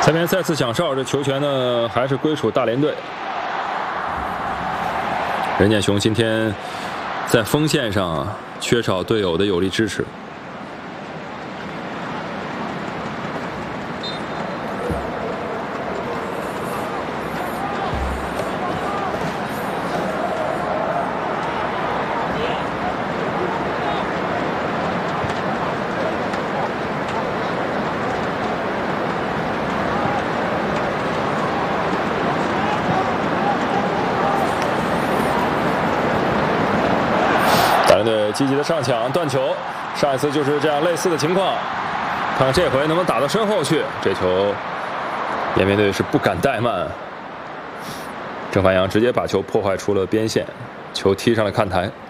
这边再次响哨，这球权呢还是归属大连队。任建雄今天在锋线上缺少队友的有力支持。大连队积极的上抢断球，上一次就是这样类似的情况，看看这回能不能打到身后去。这球，延边队是不敢怠慢，郑凡阳直接把球破坏出了边线，球踢上了看台。